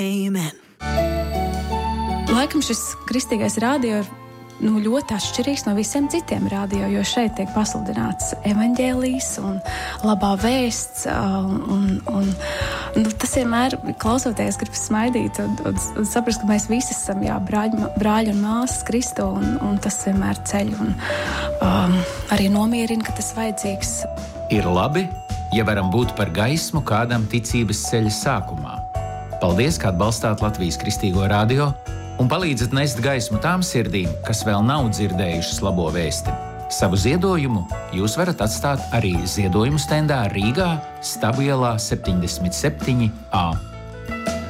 Amen. Laikam šis kristīgais radio ir ļoti atšķirīgs no visiem citiem radio, jo šeit tiek pasludināts evaņģēlijs un labā vēsts. Tas vienmēr, klausoties, gribas smaidīt un saprast, ka mēs visi esam brāļi un māsas Kristu, un tas vienmēr ceļ un arī nomierina, ka tas vajadzīgs. Ir labi, ja varam būt par gaismu kādam ticības ceļa sākumā. Paldies, ka atbalstāt Latvijas Kristīgo radio un palīdzat nest gaismu tām sirdīm, kas vēl nav dzirdējušas labo vēsti. Savu ziedojumu jūs varat atstāt arī ziedojumu stendā Rīgā, Stabu ielā 77A.